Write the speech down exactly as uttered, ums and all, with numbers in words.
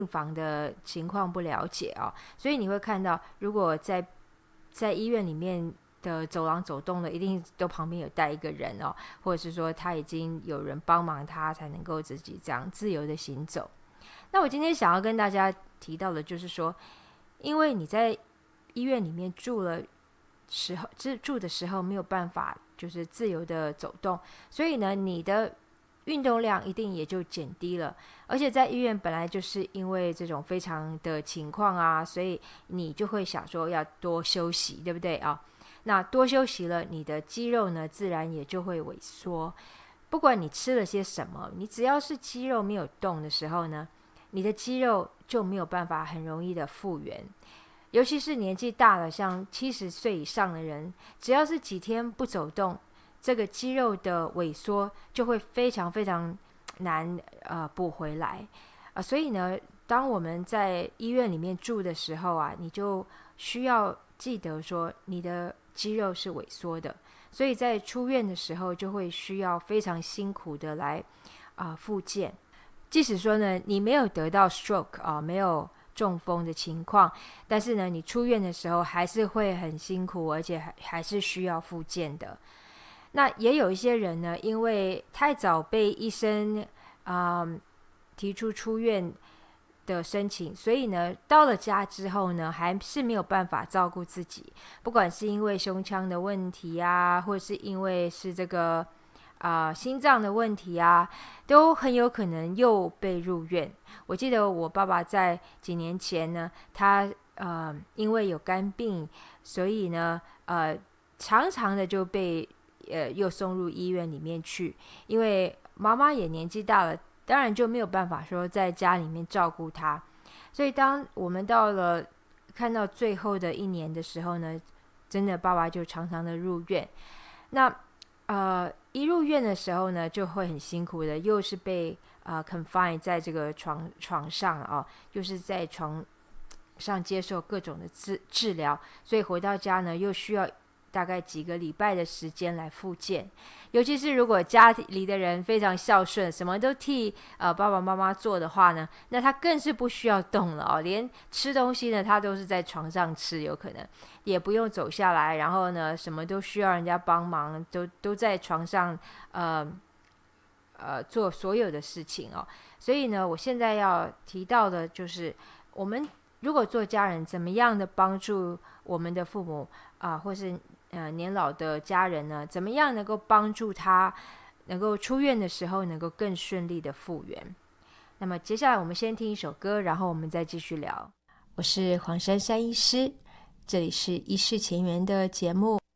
病房的情况不了解哦，所以你会看到，如果在在医院里面的走廊走动的，一定都旁边有带一个人哦，或者是说他已经有人帮忙他，才能够自己这样自由的行走。那我今天想要跟大家提到的就是说，因为你在医院里面住了时候住的时候没有办法就是自由的走动，所以呢你的运动量一定也就减低了，而且在医院本来就是因为这种非常的情况啊，所以你就会想说要多休息，对不对啊？那多休息了，你的肌肉呢自然也就会萎缩。不管你吃了些什么，你只要是肌肉没有动的时候呢，你的肌肉就没有办法很容易的复原。尤其是年纪大了，像七十岁以上的人，只要是几天不走动，这个肌肉的萎缩就会非常非常难呃补回来、呃、所以呢，当我们在医院里面住的时候啊，你就需要记得说你的肌肉是萎缩的，所以在出院的时候就会需要非常辛苦的来啊、呃、复健。即使说呢你没有得到 stroke 啊、呃，没有中风的情况，但是呢你出院的时候还是会很辛苦，而且还还是需要复健的。那也有一些人呢，因为太早被医生、呃、提出出院的申请，所以呢到了家之后呢还是没有办法照顾自己，不管是因为胸腔的问题啊，或是因为是这个、呃、心脏的问题啊，都很有可能又被入院。我记得我爸爸在几年前呢，他、呃、因为有肝病，所以呢、呃、常常的就被呃，又送入医院里面去，因为妈妈也年纪大了，当然就没有办法说在家里面照顾她。所以当我们到了看到最后的一年的时候呢，真的爸爸就常常的入院。那呃，一入院的时候呢，就会很辛苦的，又是被呃 confine 在这个床床上啊，又是在床上接受各种的治治疗，所以回到家呢，又需要大概几个礼拜的时间来复健。尤其是如果家里的人非常孝顺，什么都替、呃、爸爸妈妈做的话呢，那他更是不需要动了哦，连吃东西呢他都是在床上吃，有可能也不用走下来，然后呢什么都需要人家帮忙，都都在床上呃呃做所有的事情哦。所以呢我现在要提到的就是我们如果做家人怎么样的帮助我们的父母啊、呃，或是呃，年老的家人呢，怎么样能够帮助他能够出院的时候能够更顺利的复原。那么接下来我们先听一首歌，然后我们再继续聊。我是黄珊珊医师，这里是医事前缘的节目。